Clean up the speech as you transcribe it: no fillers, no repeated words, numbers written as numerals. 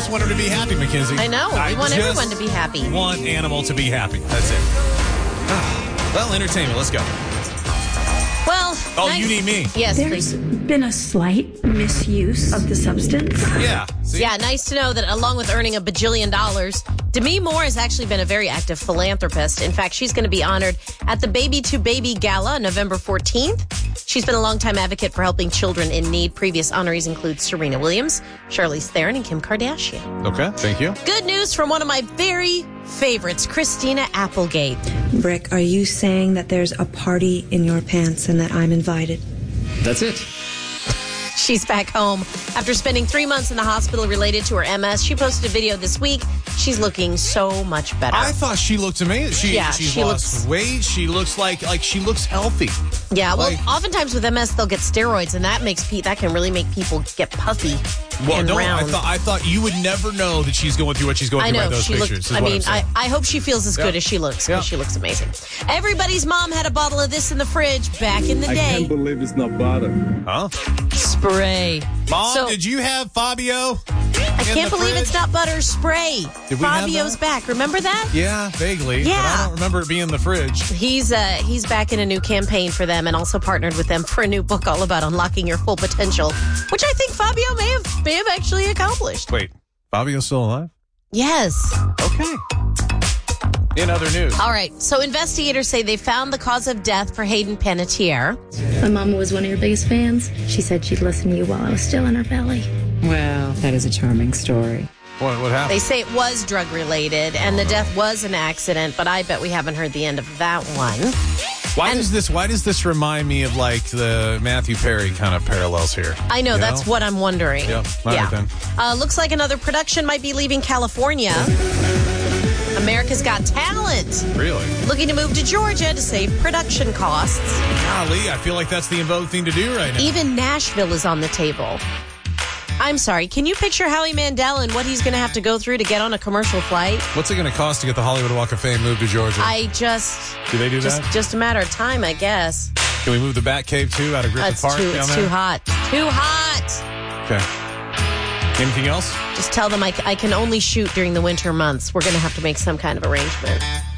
just want him to be happy, Mackenzie. I know. We want everyone to be happy. Want Animal to be happy. That's it. Well, entertainment. Let's go. Well, you need me. Yes, There's please. been a slight misuse of the substance. Yeah. See? Yeah, nice to know that along with earning $1 bajillion, Demi Moore has actually been a very active philanthropist. In fact, she's going to be honored at the Baby to Baby Gala November 14th. She's been a longtime advocate for helping children in need. Previous honorees include Serena Williams, Charlize Theron, and Kim Kardashian. Okay, thank you. Good news from one of my very favorites, Christina Applegate. Brick, are you saying that there's a party in your pants and that I'm invited? That's it. She's back home after spending 3 months in the hospital related to her MS. She posted a video this week. She's looking so much better. I thought she looked amazing. She's lost weight. She looks like she looks healthy. Yeah, well, oftentimes with MS, they'll get steroids, and that can really make people get puffy and round. I thought you would never know that she's going through what she's going through by those pictures. I hope she feels as good as she looks, because she looks amazing. Everybody's mom had a bottle of this in the fridge back in the day. I can't believe it's not butter. Huh? Spray. Mom, did you have Fabio? I can't believe it's not butter spray. Fabio's back. Remember that? Yeah, vaguely. Yeah. But I don't remember it being in the fridge. He's back in a new campaign for them and also partnered with them for a new book all about unlocking your full potential, which I think Fabio may have actually accomplished. Wait, Fabio's still alive? Yes. Okay. In other news. All right. So investigators say they found the cause of death for Hayden Panettiere. My mama was one of your biggest fans. She said she'd listen to you while I was still in her belly. Well, that is a charming story. What happened? They say it was drug-related, and the death was an accident, but I bet we haven't heard the end of that one. Why does this remind me of like the Matthew Perry kind of parallels here? I know, that's what I'm wondering. Yeah. All right, then. Looks like another production might be leaving California. America's Got Talent. Really? Looking to move to Georgia to save production costs. Golly, I feel like that's the in vogue thing to do right now. Even Nashville is on the table. I'm sorry, can you picture Howie Mandel and what he's going to have to go through to get on a commercial flight? What's it going to cost to get the Hollywood Walk of Fame moved to Georgia? Do they do that? Just a matter of time, I guess. Can we move the Batcave too out of Griffith Park? It's too hot. Too hot. Okay. Anything else? Just tell them I can only shoot during the winter months. We're going to have to make some kind of arrangement.